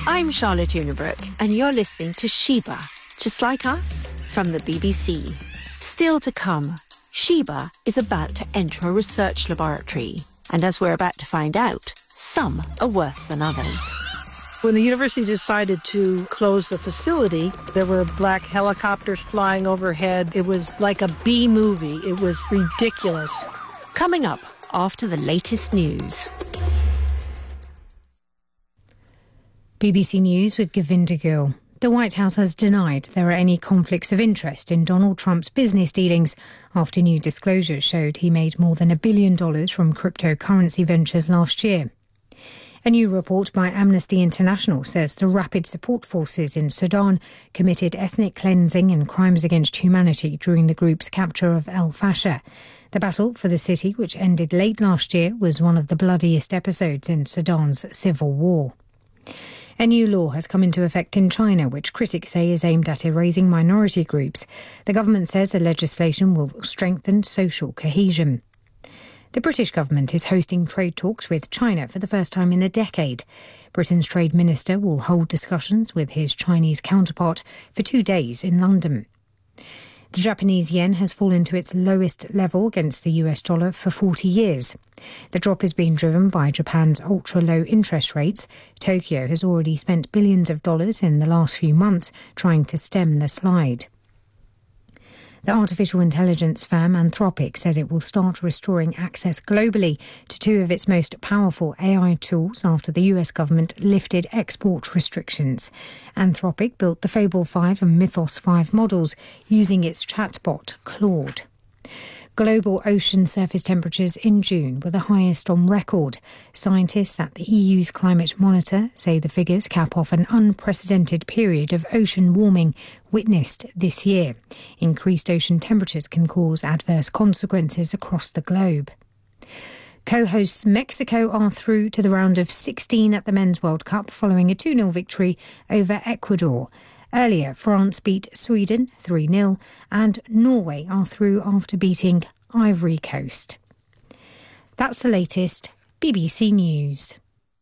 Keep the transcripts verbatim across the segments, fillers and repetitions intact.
I'm Charlotte Unibrook, and you're listening to Sheba, Just Like Us, from the B B C. Still to come, Sheba is about to enter a research laboratory, and as we're about to find out, some are worse than others. When the university decided to close the facility, there were black helicopters flying overhead. It was like a B movie. It was ridiculous. Coming up after the latest news. B B C News with Govinda Gill. The White House has denied there are any conflicts of interest in Donald Trump's business dealings after new disclosures showed he made more than a billion dollars from cryptocurrency ventures last year. A new report by Amnesty International says the Rapid Support Forces in Sudan committed ethnic cleansing and crimes against humanity during the group's capture of El Fasher. The battle for the city, which ended late last year, was one of the bloodiest episodes in Sudan's civil war. A new law has come into effect in China, which critics say is aimed at erasing minority groups. The government says the legislation will strengthen social cohesion. The British government is hosting trade talks with China for the first time in a decade. Britain's trade minister will hold discussions with his Chinese counterpart for two days in London. The Japanese yen has fallen to its lowest level against the U S dollar for forty years. The drop is being driven by Japan's ultra-low interest rates. Tokyo has already spent billions of dollars in the last few months trying to stem the slide. The artificial intelligence firm Anthropic says it will start restoring access globally to two of its most powerful A I tools after the U S government lifted export restrictions. Anthropic built the Fable five and Mythos five models using its chatbot Claude. Global ocean surface temperatures in June were the highest on record. Scientists at the E U's Climate Monitor say the figures cap off an unprecedented period of ocean warming witnessed this year. Increased ocean temperatures can cause adverse consequences across the globe. Co-hosts Mexico are through to the round of sixteen at the Men's World Cup following a two nil victory over Ecuador. Earlier, France beat Sweden three nil and Norway are through after beating Ivory Coast. That's the latest B B C News.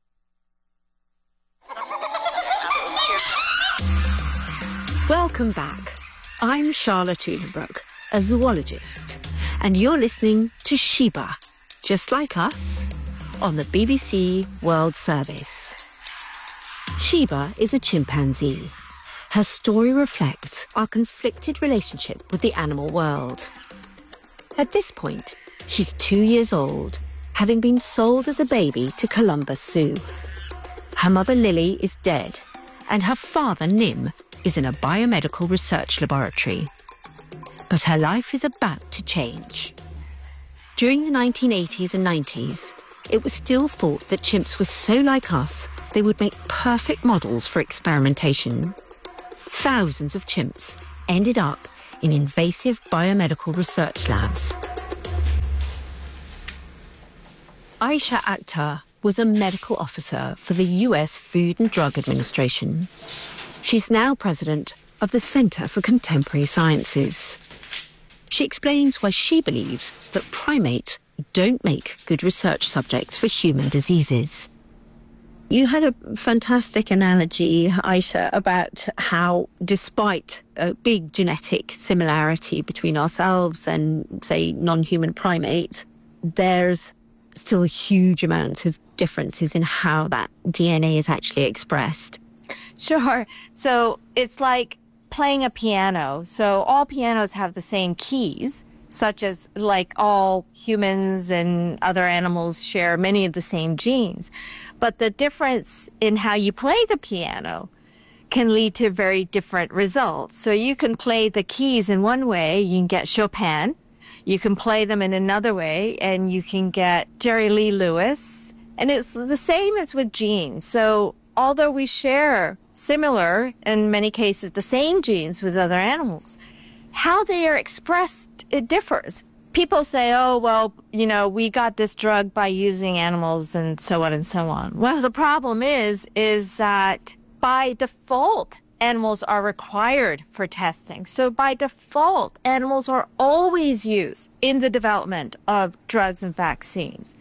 Welcome back. I'm Charlotte Unibrook, a zoologist, and you're listening to Sheba, Just Like Us, on the B B C World Service. Sheba is a chimpanzee. Her story reflects our conflicted relationship with the animal world. At this point, she's two years old, having been sold as a baby to Columbus Zoo. Her mother Lily is dead, and her father Nim is in a biomedical research laboratory. But her life is about to change. During the nineteen eighties and nineties, it was still thought that chimps were so like us, they would make perfect models for experimentation. Thousands of chimps ended up in invasive biomedical research labs. Aisha Akhtar was a medical officer for the U S Food and Drug Administration. She's now president of the Center for Contemporary Sciences. She explains why she believes that primates don't make good research subjects for human diseases. You had a fantastic analogy, Aisha, about how despite a big genetic similarity between ourselves and, say, non-human primates, there's still huge amounts of differences in how that D N A is actually expressed. Sure. So it's like playing a piano. So all pianos have the same keys, such as like all humans and other animals share many of the same genes. But the difference in how you play the piano can lead to very different results. So you can play the keys in one way, you can get Chopin. You can play them in another way, and you can get Jerry Lee Lewis. And it's the same as with genes. So although we share similar, in many cases, the same genes with other animals, how they are expressed, it differs. People say, oh, well, you know, we got this drug by using animals and so on and so on. Well, the problem is, is that by default, animals are required for testing. So by default, animals are always used in the development of drugs and vaccines.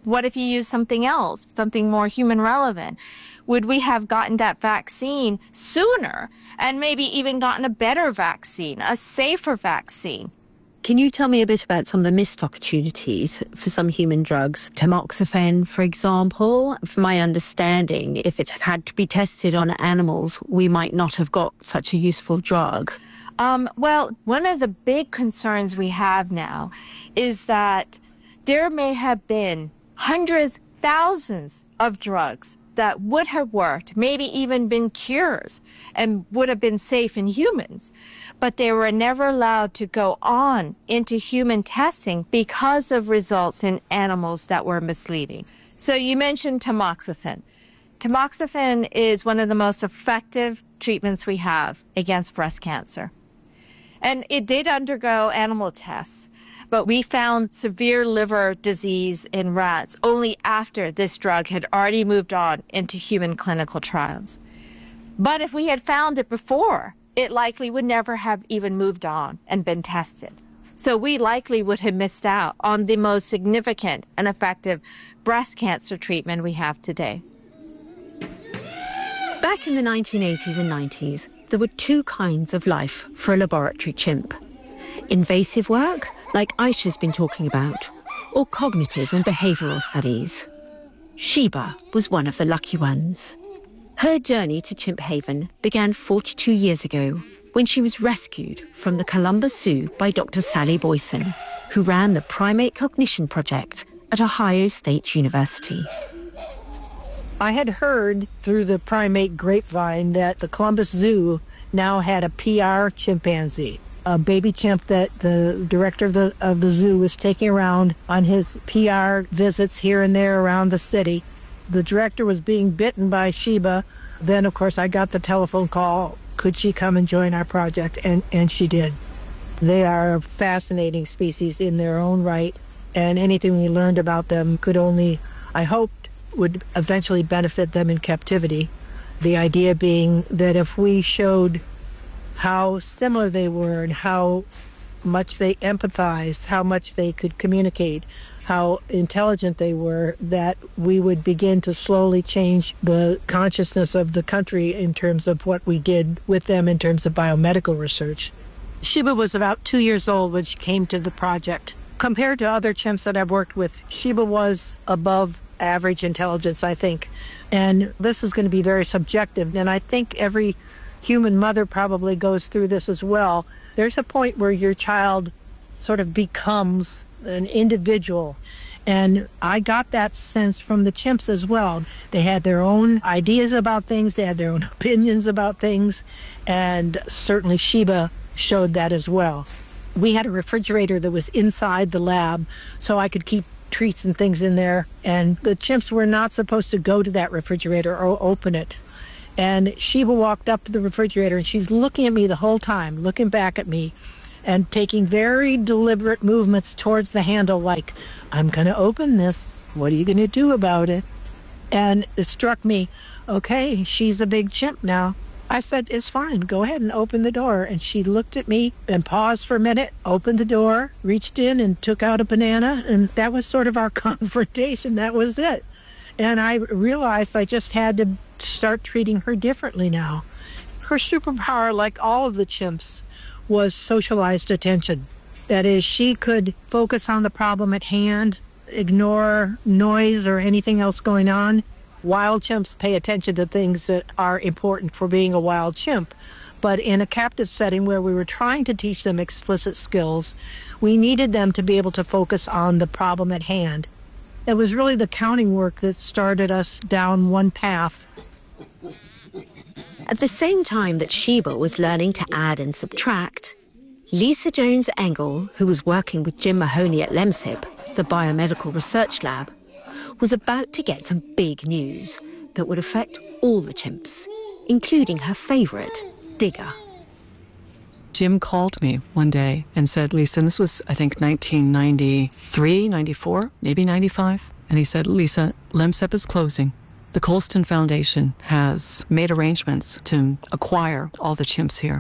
What if you use something else, something more human relevant? Would we have gotten that vaccine sooner and maybe even gotten a better vaccine, a safer vaccine? Can you tell me a bit about some of the missed opportunities for some human drugs? Tamoxifen, for example. From my understanding, if it had to be tested on animals, we might not have got such a useful drug. Um, well, one of the big concerns we have now is that there may have been hundreds, thousands of drugs that would have worked, maybe even been cures, and would have been safe in humans. But they were never allowed to go on into human testing because of results in animals that were misleading. So you mentioned tamoxifen. Tamoxifen is one of the most effective treatments we have against breast cancer. And it did undergo animal tests, but we found severe liver disease in rats only after this drug had already moved on into human clinical trials. But if we had found it before, it likely would never have even moved on and been tested. So we likely would have missed out on the most significant and effective breast cancer treatment we have today. Back in the nineteen eighties and nineties, there were two kinds of life for a laboratory chimp. Invasive work, like Aisha's been talking about, or cognitive and behavioural studies. Sheba was one of the lucky ones. Her journey to Chimp Haven began forty-two years ago when she was rescued from the Columbus Zoo by Doctor Sally Boyson, who ran the Primate Cognition Project at Ohio State University. I had heard through the primate grapevine that the Columbus Zoo now had a P R chimpanzee, a baby chimp that the director of the of the zoo was taking around on his P R visits here and there around the city. The director was being bitten by Sheba. Then, of course, I got the telephone call. Could she come and join our project? And, and she did. They are a fascinating species in their own right, and anything we learned about them could only, I hoped, would eventually benefit them in captivity. The idea being that if we showed how similar they were and how much they empathized, how much they could communicate, how intelligent they were, that we would begin to slowly change the consciousness of the country in terms of what we did with them in terms of biomedical research. Sheba was about two years old when she came to the project. Compared to other chimps that I've worked with, Sheba was above average intelligence, I think. And this is going to be very subjective. And I think every human mother probably goes through this as well. There's a point where your child sort of becomes an individual. And I got that sense from the chimps as well. They had their own ideas about things. They had their own opinions about things. And certainly Sheba showed that as well. We had a refrigerator that was inside the lab, so I could keep treats and things in there. And the chimps were not supposed to go to that refrigerator or open it. And Sheba walked up to the refrigerator, and she's looking at me the whole time, looking back at me, and taking very deliberate movements towards the handle like, I'm going to open this. What are you going to do about it? And it struck me, okay, she's a big chimp now. I said, it's fine. Go ahead and open the door. And she looked at me and paused for a minute, opened the door, reached in and took out a banana. And that was sort of our confrontation. That was it. And I realized I just had to start treating her differently now. Her superpower, like all of the chimps, was socialized attention. That is, she could focus on the problem at hand, ignore noise or anything else going on. Wild chimps pay attention to things that are important for being a wild chimp. But in a captive setting where we were trying to teach them explicit skills, we needed them to be able to focus on the problem at hand. It was really the counting work that started us down one path. At the same time that Sheba was learning to add and subtract, Lisa Jones Engel, who was working with Jim Mahoney at LEMSIP, the Biomedical Research Lab, was about to get some big news that would affect all the chimps, including her favourite, Digger. Jim called me one day and said, Lisa, and this was, I think, nineteen ninety-three, ninety-four, maybe ninety-five. And he said, Lisa, LEMSIP is closing. The Colston Foundation has made arrangements to acquire all the chimps here.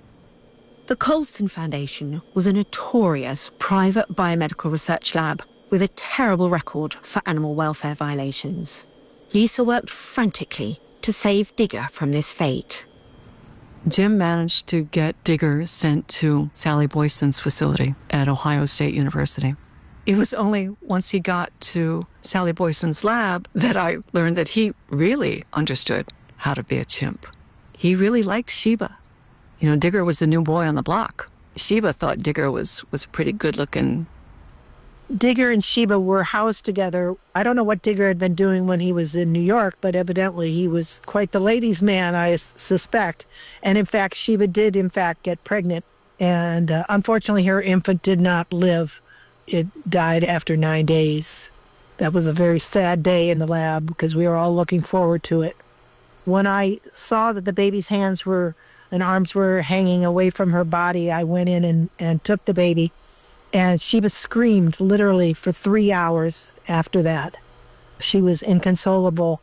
The Colston Foundation was a notorious private biomedical research lab with a terrible record for animal welfare violations. Lisa worked frantically to save Digger from this fate. Jim managed to get Digger sent to Sally Boyson's facility at Ohio State University. It was only once he got to Sally Boyson's lab that I learned that he really understood how to be a chimp. He really liked Sheba. You know, Digger was the new boy on the block. Sheba thought Digger was, was pretty good-looking. Digger and Sheba were housed together. I don't know what Digger had been doing when he was in New York, but evidently he was quite the ladies' man, I suspect. And in fact, Sheba did, in fact, get pregnant. And uh, unfortunately, her infant did not live. It died after nine days. That was a very sad day in the lab because we were all looking forward to it. When I saw that the baby's hands were and arms were hanging away from her body, I went in and, and took the baby. And Sheba screamed literally for three hours after that. She was inconsolable.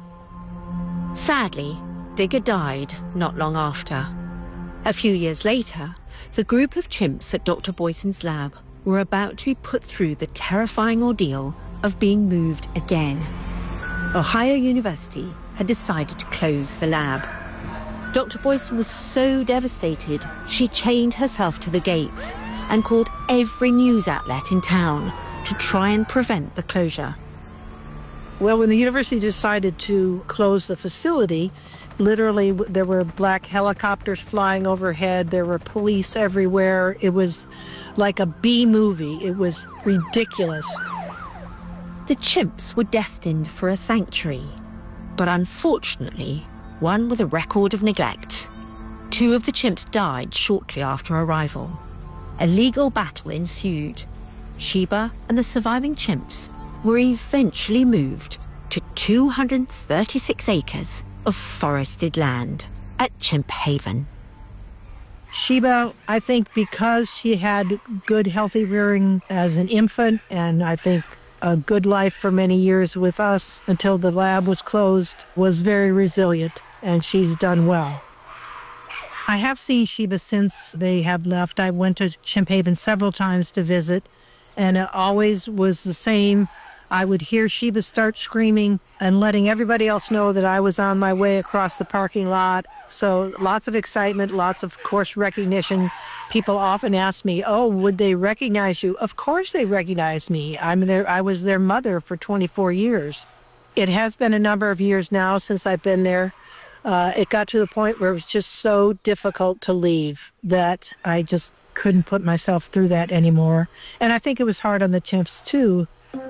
Sadly, Digger died not long after. A few years later, the group of chimps at Doctor Boyson's lab were about to be put through the terrifying ordeal of being moved again. Ohio University had decided to close the lab. Doctor Boyson was so devastated, she chained herself to the gates and called every news outlet in town to try and prevent the closure. Well, when the university decided to close the facility, literally there were black helicopters flying overhead. There were police everywhere. It was like a B movie. It was ridiculous. The chimps were destined for a sanctuary, but unfortunately, one with a record of neglect. Two of the chimps died shortly after arrival. A legal battle ensued. Sheba and the surviving chimps were eventually moved to two hundred thirty-six acres of forested land at Chimp Haven. Sheba, I think because she had good, healthy rearing as an infant, and I think a good life for many years with us until the lab was closed, was very resilient, and she's done well. I have seen Sheba since they have left. I went to Chimp Haven several times to visit, and it always was the same. I would hear Sheba start screaming and letting everybody else know that I was on my way across the parking lot. So lots of excitement, lots of course recognition. People often ask me, oh, would they recognize you? Of course they recognize me. I'm their, I was their mother for twenty-four years. It has been a number of years now since I've been there. Uh, it got to the point where it was just so difficult to leave that I just couldn't put myself through that anymore. And I think it was hard on the chimps, too.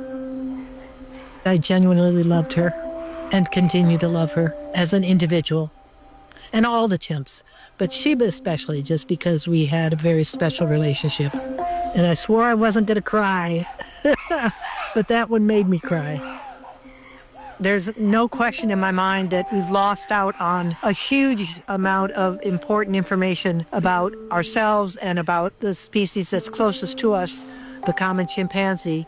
I genuinely loved her and continue to love her as an individual. And all the chimps, but Sheba especially, just because we had a very special relationship. And I swore I wasn't going to cry, but that one made me cry. There's no question in my mind that we've lost out on a huge amount of important information about ourselves and about the species that's closest to us, the common chimpanzee.